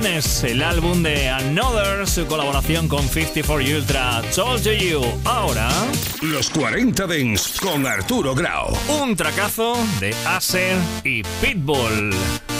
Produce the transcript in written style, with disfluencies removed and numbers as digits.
Madness, el álbum de Another, su colaboración con 54 Ultra, Told You. Ahora, los 40 Dance con Arturo Grau. un tracazo de Acer y Pitbull.